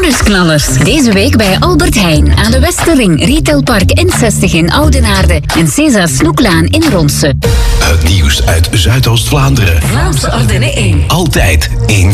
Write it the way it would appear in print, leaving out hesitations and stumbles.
Bonusknallers. Deze week bij Albert Heijn aan de Westerring, Retailpark N60 in Oudenaarde en César Snoeklaan in Ronse. Het nieuws uit Zuidoost-Vlaanderen. Vlaamse Ardennen 1. Altijd in